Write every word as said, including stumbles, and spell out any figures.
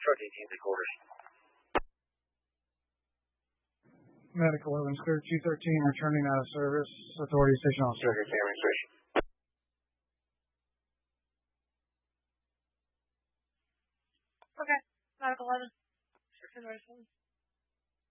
Trucking team to quarters. Medic eleven, clear two thirteen, returning out of service. Authority station officer. Trigger camera station. Okay, Medic eleven. Return to